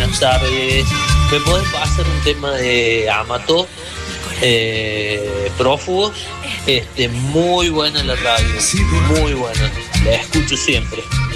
buenas tardes. ¿Me podés pasar un tema de Amato? Prófugos. Muy buena la radio, muy buena. La escucho siempre.